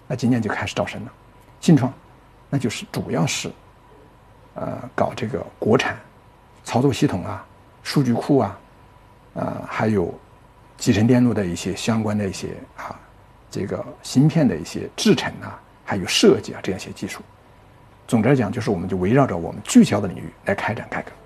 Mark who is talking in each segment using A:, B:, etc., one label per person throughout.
A: 那今年就开始招生了。信创，那就是主要是搞这个国产操作系统啊、数据库啊，还有集成电路的一些相关的一些这个芯片的一些制程啊，还有设计啊这样一些技术。总的来讲，就是我们就围绕着我们聚焦的领域来开展改革。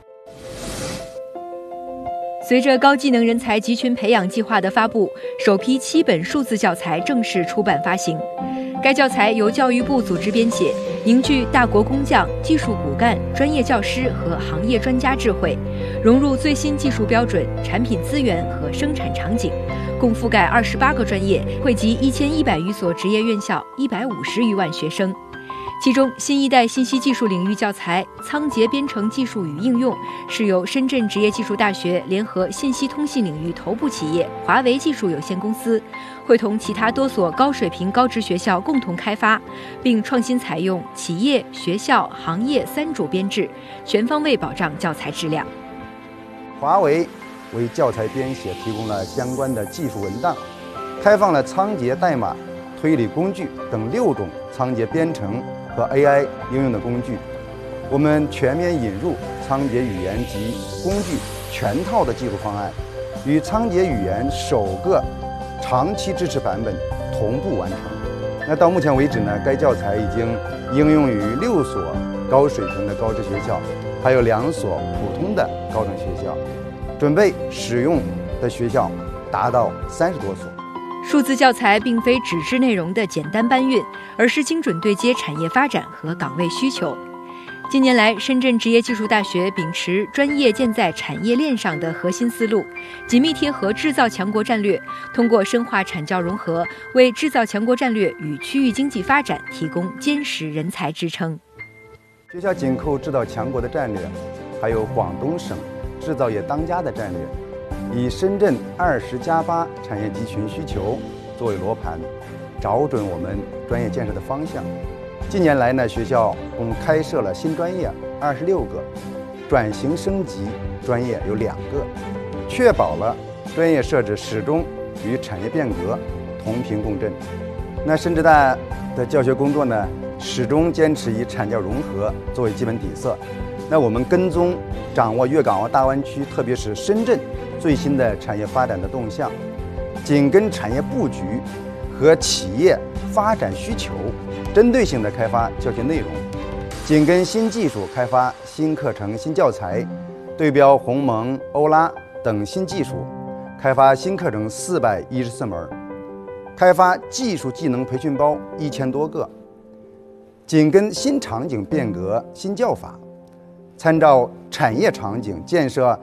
B: 随着高技能人才集群培养计划的发布，首批7本数字教材正式出版发行。该教材由教育部组织编写，凝聚大国工匠、技术骨干、专业教师和行业专家智慧，融入最新技术标准、产品资源和生产场景，共覆盖28个专业，惠及1100余所职业院校，150余万学生。其中，新一代信息技术领域教材《仓颉编程技术与应用》是由深圳职业技术大学联合信息通信领域头部企业华为技术有限公司，会同其他多所高水平高职学校共同开发，并创新采用企业、学校、行业3主编制，全方位保障教材质量。
C: 华为为教材编写提供了相关的技术文档，开放了仓颉代码、推理工具等6种仓颉编程和 AI 应用的工具。我们全面引入仓颉语言及工具全套的技术方案，与仓颉语言首个长期支持版本同步完成。那到目前为止呢，该教材已经应用于6所高水平的高职学校，还有2所普通的高等学校，准备使用的学校达到30多所。
B: 数字教材并非纸质内容的简单搬运，而是精准对接产业发展和岗位需求。近年来，深圳职业技术大学秉持专业建在产业链上的核心思路，紧密贴合制造强国战略，通过深化产教融合，为制造强国战略与区域经济发展提供坚实人才支撑。
C: 学校紧扣制造强国的战略，还有广东省制造业当家的战略，以深圳20+8产业集群需求作为罗盘，找准我们专业建设的方向。近年来呢，学校共开设了新专业26个，转型升级专业有2个，确保了专业设置始终与产业变革同频共振。那深职大的教学工作呢，始终坚持以产教融合作为基本底色。那我们跟踪掌握粤港澳大湾区，特别是深圳最新的产业发展的动向，紧跟产业布局和企业发展需求，针对性的开发教学内容，紧跟新技术开发新课程、新教材，对标鸿蒙、欧拉等新技术，开发新课程414门，开发技术技能培训包1000多个，紧跟新场景变革、新教法，参照产业场景建设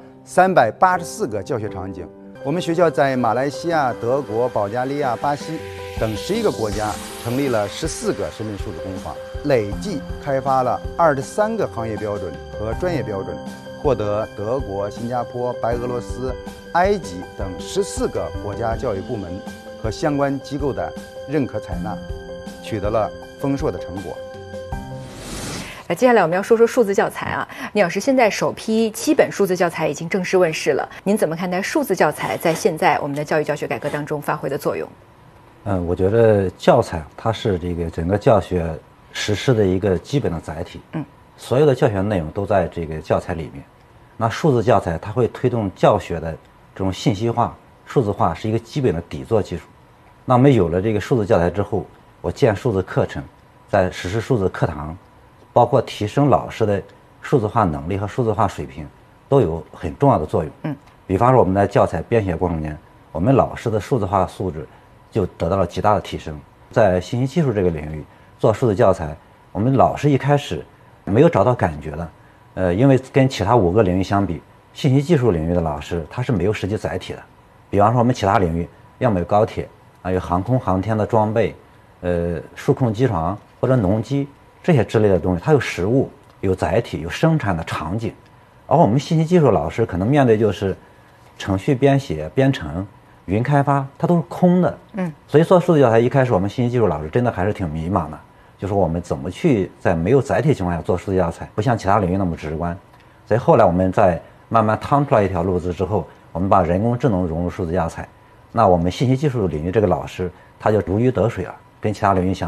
C: 384个教学场景。我们学校在马来西亚、德国、保加利亚、巴西等11个国家成立了14个深圳数字工坊，累计开发了23个行业标准和专业标准，获得德国、新加坡、白俄罗斯、埃及等14个国家教育部门和相关机构的认可采纳，取得了丰硕的成果。
B: 接下来我们要说说数字教材啊，聂老师，现在首批7本数字教材已经正式问世了，您怎么看待数字教材在现在我们的教育教学改革当中发挥的作用？
D: 我觉得教材它是这个整个教学实施的一个基本的载体，所有的教学内容都在这个教材里面。那数字教材它会推动教学的这种信息化、数字化是一个基本的底座技术。那我们有了这个数字教材之后，我建数字课程，在实施数字课堂，包括提升老师的数字化能力和数字化水平，都有很重要的作用。比方说我们在教材编写过程中间，我们老师的数字化素质就得到了极大的提升。在信息技术这个领域做数字教材，我们老师一开始没有找到感觉的，因为跟其他5个领域相比，信息技术领域的老师他是没有实际载体的。比方说我们其他领域，要么有高铁啊，有航空航天的装备，数控机床或者农机这些之类的东西，它有实物、有载体、有生产的场景。而我们信息技术老师可能面对就是程序编写、编程、云开发，它都是空的。所以做数字教材一开始我们信息技术老师真的还是挺迷茫的，就是我们怎么去在没有载体情况下做数字教材，不像其他领域那么直观。所以后来我们在慢慢趟出来一条路子之后，我们把人工智能融入数字教材，那我们信息技术领域这个老师他就如鱼得水了，跟其他领域相